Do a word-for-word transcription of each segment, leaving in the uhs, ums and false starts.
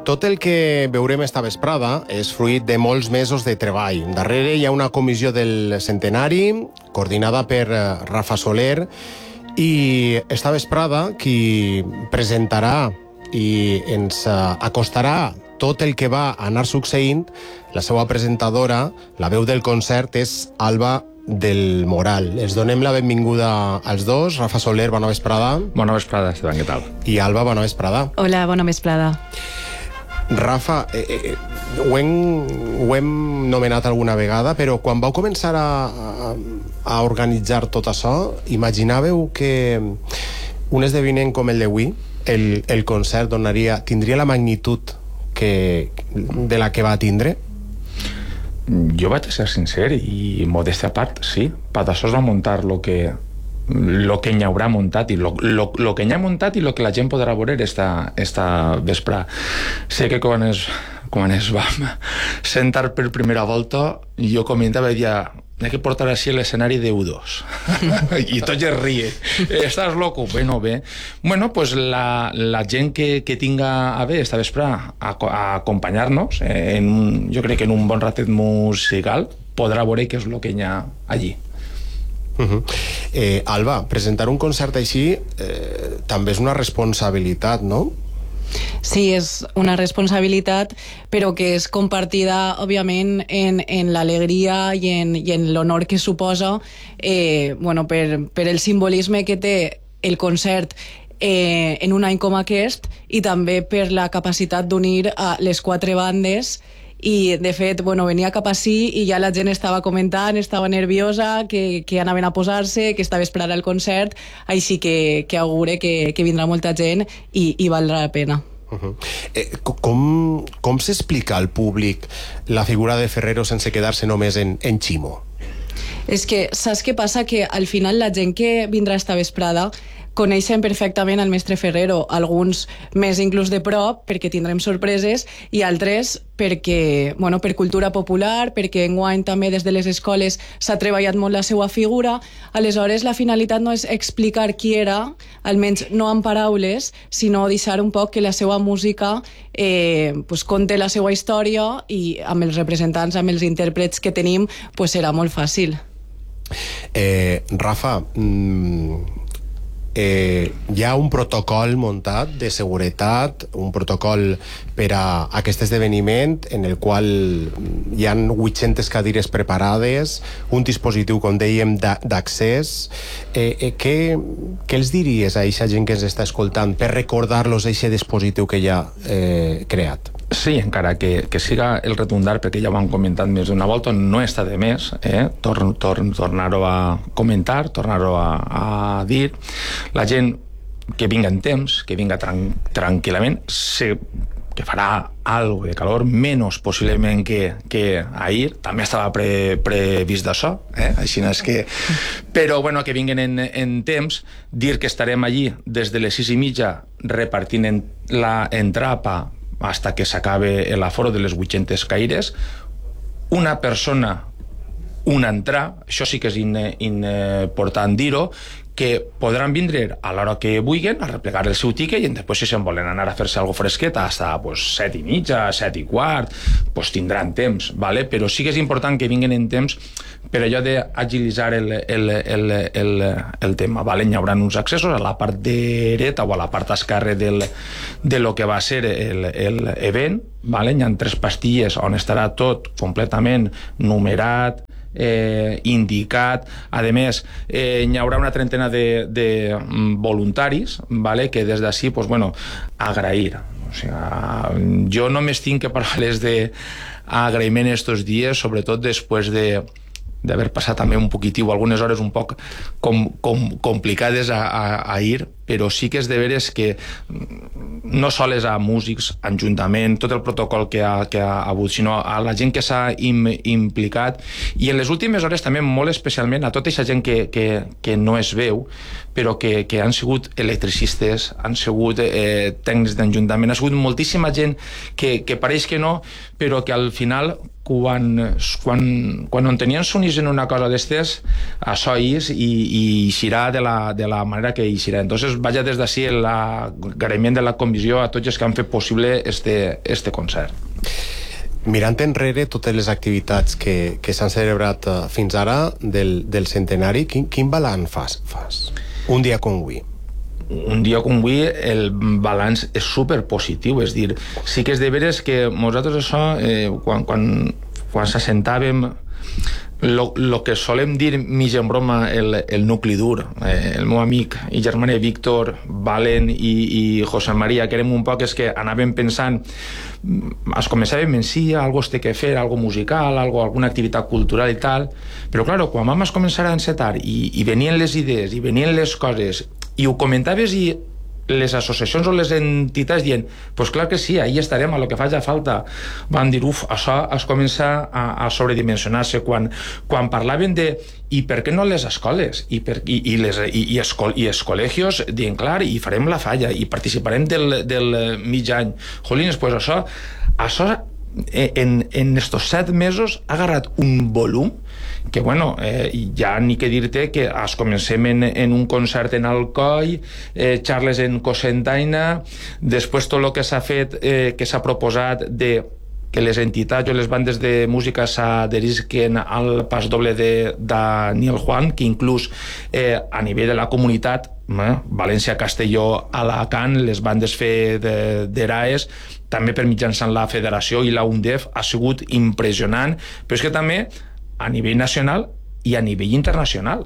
tot el que veurem esta vesprada és fruit de molts mesos de treball. Darrere hi ha una comissió del centenari, coordinada per Rafa Soler, i esta vesprada qui presentarà i ens acostarà tot el que va anar succeint, la seva presentadora, la veu del concert, és Alba del Moral. Els donem la benvinguda als dos. Rafa Soler, bona vesprada. Bona vesprada, Esteban, què tal? I Alba, bona vesprada. Hola, bona vesprada. Rafa, eh, eh, ho, hem, ho hem nomenat alguna vegada, però quan vau començar a, a, a organitzar tot això, imaginàveu que un esdeveniment com el d'avui, el, el concert, donaria, tindria la magnitud que, de la que va tindre? Jo vaig ser sincer i modèstia a part, sí. Per això es va muntar lo que lo que n'hi haurà muntat i lo, lo, lo que n'hi ha muntat i lo que la gent podrà veure esta, esta vespre. Sé que quan es, quan es va sentar per primera volta jo comentava i deia hay que portar així l'escenari de U dos. I tots es ríen. Estàs loco? Bueno, bé. Bueno, pues la, la gent que, que tinga a bé esta vespre a, a acompanyar-nos, eh, en un, jo crec que en un bon ratet musical, podrà veure què és el que hi ha allí. Uh-huh. eh, Alba, presentar un concert així eh, també és una responsabilitat, no? Sí, és una responsabilitat, però que és compartida, òbviament, en, en l'alegria i en, i en l'honor que suposa, eh, bueno, per, per el simbolisme que té el concert eh, en un any com aquest, i també per la capacitat d'unir a les quatre bandes. I, de fet, bueno, venia cap ací i ja la gent estava comentant, estava nerviosa, que, que anaven a posar-se, que estava esperant el concert, així que, que augure que, que vindrà molta gent i, i valdrà la pena. Uh-huh. eh, com com s'explica al públic la figura de Ferrero sense quedar-se només en, en Ximo? És que saps què passa? Que al final la gent que vindrà esta vesprada coneixen perfectament el mestre Ferrero, alguns més inclús de prop, perquè tindrem sorpreses, i altres perquè, bueno, per cultura popular, perquè enguany també des de les escoles s'ha treballat molt la seva figura. Aleshores, la finalitat no és explicar qui era, almenys no en paraules, sinó deixar un poc que la seva música eh, pues, conte la seva història, i amb els representants, amb els intèrprets que tenim, pues, serà molt fàcil. Eh, Rafa, mmm, Eh, hi ha un protocol muntat de seguretat, un protocol per a aquest esdeveniment en el qual hi ha vuit-centes cadires preparades, un dispositiu, com dèiem, d'accés. Eh, eh, què, què els diries a aquesta gent que ens està escoltant per recordar-los aquest dispositiu que ja ha eh, creat? Sí, encara que, que siga el retundar, perquè ja ho han comentat més d'una volta, no està de més, eh? Torn, torn, tornar-ho a comentar, tornar-ho a, a dir. La gent que vinga en temps, que vinga tran, tranquil·lament, sé que farà algo de calor, menys possiblement que, que ahir, també estava pre, previst d'això, eh? Així és que... Però, bueno, que vinguen en, en temps, dir que estarem allí des de les sis i mitja repartint en, la entrapa hasta que s'acabe l'aforo de les vuit-centes caires, una persona, un entrar, això sí que és important dir-ho, que podran vindre a l'hora que vulguin a replegar el seu tiquet, i després si se'n volen anar a fer-se algo fresquet hasta pues, set i mitja, set i quart, pues, tindran temps, ¿vale? Però sí que és important que vinguin en temps per allò d'agilitzar el, el, el, el, el tema, ¿vale? Hi haurà uns accessos a la part dreta o a la part esquerra del, de lo que va ser l'event, ¿vale? Hi ha tres pastilles on estarà tot completament numerat, Eh, indicat. A més, eh, hi haurà una trentena de, de voluntaris, vale? Que des d'ací, pues, bueno, agrair. O sigui, jo només tinc que parlar d'agraïment estos dies, sobretot després de d'haver passat també un poquitiu, algunes hores un poc com, com, complicades a, a, a ir, però sí que és de veres que no sols a músics, a Ajuntament, tot el protocol que ha, que ha hagut, sinó a la gent que s'ha im, implicat, i en les últimes hores també molt especialment a tota aquesta gent que, que, que no es veu, però que, que han sigut electricistes, han sigut eh, tècnics d'Ajuntament, ha sigut moltíssima gent que, que pareix que no, però que al final quan, quan, quan on tenien s'unís en una cosa d'estes, això és i, i eixirà de la, de la manera que eixirà. Entonces, vaja des d'ací l'agraïment de la comissió a tots els que han fet possible este, este concert. Mirant enrere totes les activitats que, que s'han celebrat uh, fins ara del, del centenari, quin, quin balanç fas, fas? Un dia com avui. Un dia com avui el balanç és superpositiu, és dir, sí que és de veres que nosaltres això, eh, quan, quan, quan s'assentàvem, lo, lo que solem dir mig en broma el, el nucli dur, eh, el meu amic i germà Víctor, Valen i, i José María, que érem un poc és que anàvem pensant, es començàvem en si, algo es té que fer, algo musical, algo, alguna activitat cultural i tal, però claro, quan vam començar a encetar i, i venien les idees i venien les coses i ho comentaves i les associacions o les entitats dient, pues clar que sí, ahí estarem, a lo que faci falta. Van dir, uf, això es comença a, a sobredimensionar-se. Quan, quan parlaven de i per què no les escoles i, per, i, i, les, i, i, escol, i els col·legios dient, clar, i farem la falla i participarem del, del mig any. Jolines, pues això, això en, en estos set mesos ha agarrat un volum que, bueno, eh, ja ni que dir-te que es comencem en, en un concert en Alcoi, eh, xarles en Cocentaina, després tot el que s'ha fet, eh, que s'ha proposat de que les entitats o les bandes de música s'adherisquen al pas doble de Daniel Juan, que inclús eh, a nivell de la comunitat, eh, València, Castelló, Alacant, les bandes fe d'Eraes, també per mitjançant la federació i la UNDEF, ha sigut impressionant, però és que també a nivell nacional i a nivell internacional.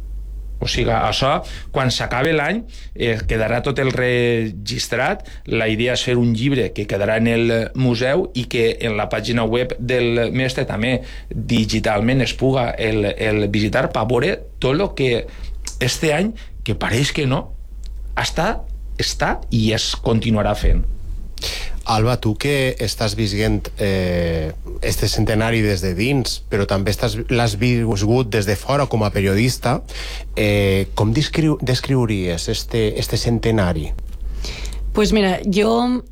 O sigui, això, quan s'acabi l'any, eh, quedarà tot el registrat. La idea és fer un llibre que quedarà en el museu i que en la pàgina web del mestre també digitalment es puga el, el visitar per veure tot el que este any, que pareix que no, està, està i es continuarà fent. Alba, tu que estàs visquent eh, este centenari des de dins, però també l'has viscut des de fora com a periodista, eh, com descriu, descriuries este, este centenari? Pues mira, jo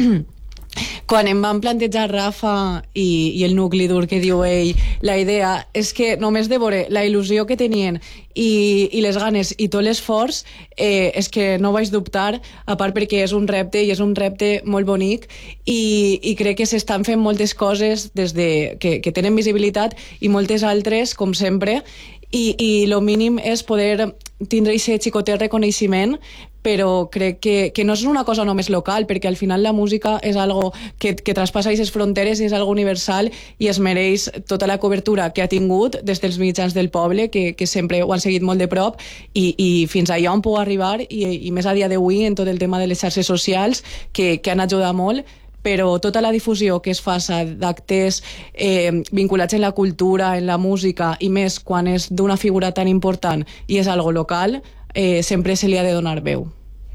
quan em van plantejar Rafa i, i el nucli dur que diu ell, la idea és que només de veure la il·lusió que tenien i, i les ganes i tot l'esforç, eh, és que no vaig dubtar, a part perquè és un repte i és un repte molt bonic i, i crec que s'estan fent moltes coses des de, que, que tenen visibilitat i moltes altres, com sempre, i, i lo mínim és poder tindre aquest xicotet reconeixement, però crec que, que no és una cosa només local, perquè al final la música és algo que, que traspassa aquestes fronteres i és algo universal i es mereix tota la cobertura que ha tingut des dels mitjans del poble, que, que sempre ho han seguit molt de prop, i, i fins allà on puc arribar, i, i més a dia d'avui en tot el tema de les xarxes socials, que, que han ajudat molt, però tota la difusió que es faça d'actes eh, vinculats en la cultura, en la música, i més quan és d'una figura tan important i és algo local, eh, sempre se li ha de donar veu.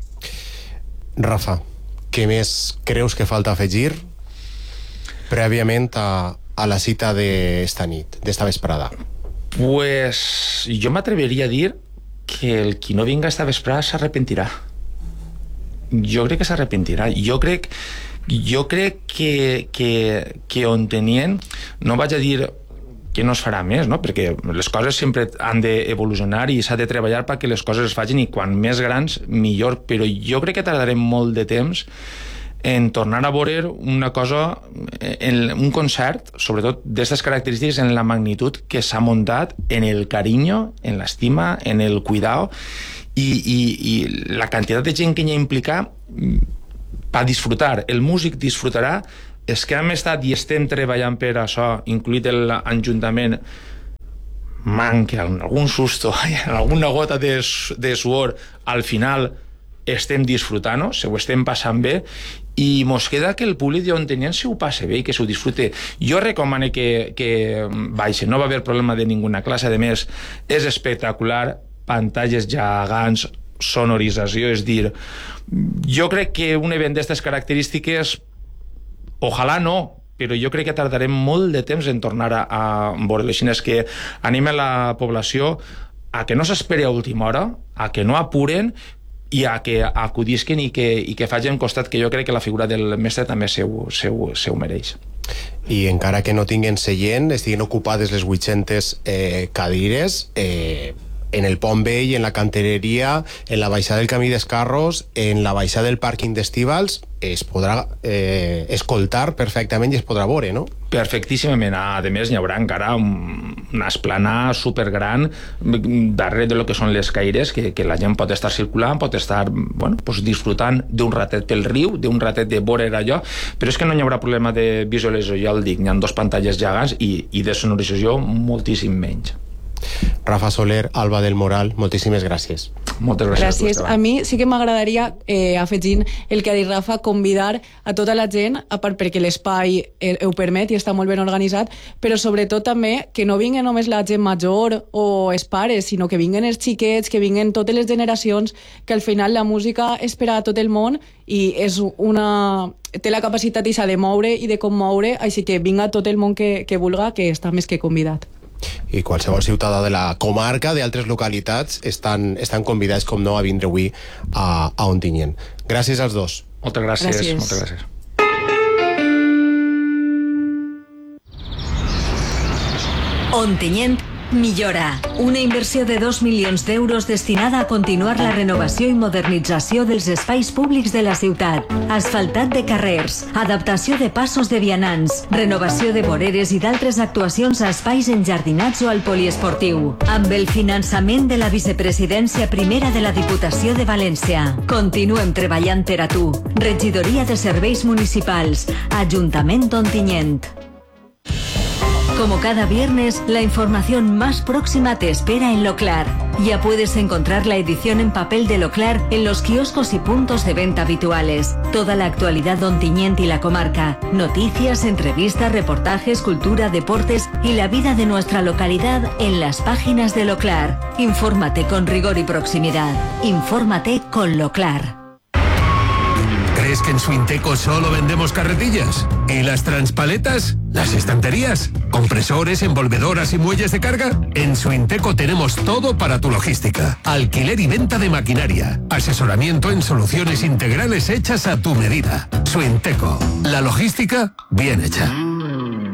Rafa, què més creus que falta afegir prèviament a, a la cita d'esta nit, d'esta vesprada? Pues jo m'atreveria a dir que el qui no vinga esta vesprada s'arrepentirà. Jo crec que s'arrepentirà. Jo crec jo crec que, que, que on tenien, no vaig a dir que no es farà més, no? Perquè les coses sempre han d'evolucionar i s'ha de treballar perquè les coses es facin, i quan més grans millor, però jo crec que tardarem molt de temps en tornar a veure una cosa, en un concert, sobretot d'aquestes característiques, en la magnitud que s'ha muntat, en el carinyo, en l'estima, en el cuidado, i, i, i la quantitat de gent que hi ha implicat per disfrutar. El músic disfrutarà, és que hem estat i estem treballant per això, incluït l'Ajuntament, manque algun susto, alguna gota de, de suor, al final estem disfrutant-ho, se ho estem passant bé, i mos queda que el públic d'on tenien se ho passe bé i que s'ho disfrute. Jo recomano que, que baixi, no va haver problema de ninguna classe, a més és espectacular, pantalles gegants, sonorització, és dir, jo crec que un event d'aquestes característiques, ojalà no, però jo crec que tardarem molt de temps en tornar a, a veure les xines, que anima la població a que no s'esperi a última hora, a que no apuren i a que acudisquen i que, i que facin costat, que jo crec que la figura del mestre també se ho, se ho, se ho mereix. I encara que no tinguin seient, estiguin ocupades les vuit-centes eh, cadires, eh, en el Pont Vell, en la Cantereria, en la baixada del Camí d'Escarros, en la baixada del pàrquing d'Estivals, es podrà eh, escoltar perfectament i es podrà veure, no? Perfectíssimament. A més, hi haurà encara un, una esplanada supergran darrere de lo que són les caires, que, que la gent pot estar circulant, pot estar bueno, pues, disfrutant d'un ratet pel riu, d'un ratet de veure allò, però és que no hi haurà problema de visualització, ja el dic, hi ha dos pantalles gegants i, i de sonorització moltíssim menys. Rafa Soler, Alba del Moral, moltíssimes gràcies. Moltes gràcies. Gràcies. A mi sí que m'agradaria, eh, afegint el que ha dit Rafa, convidar a tota la gent, a part perquè l'espai eh, ho permet i està molt ben organitzat, però sobretot també que no vinguen només la gent major o els pares, sinó que vinguen els xiquets, que vinguen totes les generacions, que al final la música és per a tot el món i és una... té la capacitat de moure i de commoure, així que vinga tot el món que, que vulga, que està més que convidat. I qualsevol ciutadà de la comarca, d'altres localitats, estan, estan convidats, com no, a vindre avui a, a Ontinyent. Gràcies als dos. Moltes gràcies. Gràcies. Moltes gràcies. Ontinyent millora. Una inversió de dos milions d'euros destinada a continuar la renovació i modernització dels espais públics de la ciutat. Asfaltat de carrers, adaptació de passos de vianants, renovació de voreres i d'altres actuacions a espais enjardinats o al poliesportiu. Amb el finançament de la vicepresidència primera de la Diputació de València. Continuem treballant per a tu. Regidoria de Serveis Municipals. Ajuntament d'Ontinyent. Como cada viernes, la información más próxima te espera en Loclar. Ya puedes encontrar la edición en papel de Loclar en los kioscos y puntos de venta habituales. Toda la actualidad de Ontinyent y la comarca. Noticias, entrevistas, reportajes, cultura, deportes y la vida de nuestra localidad en las páginas de Loclar. Infórmate con rigor y proximidad. Infórmate con Loclar. ¿Crees que en Suinteco solo vendemos carretillas? ¿Y las transpaletas? ¿Las estanterías? ¿Compresores, envolvedoras y muelles de carga? En Suinteco tenemos todo para tu logística. Alquiler y venta de maquinaria. Asesoramiento en soluciones integrales hechas a tu medida. Suinteco. La logística bien hecha.